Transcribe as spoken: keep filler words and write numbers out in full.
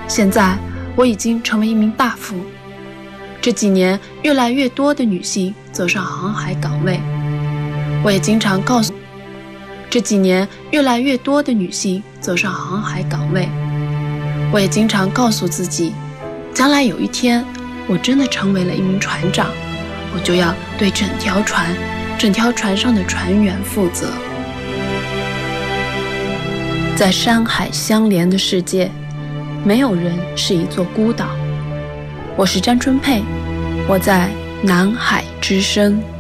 现在我已经成为一名大夫。这几年，越来越多的女性走上航海岗位。我也经常告诉这几年，越来越多的女性走上航海岗位。我也经常告诉自己，将来有一天，我真的成为了一名船长，我就要对整条船、整条船上的船员负责。在山海相连的世界，没有人是一座孤岛。我是詹春佩，我在南海之声。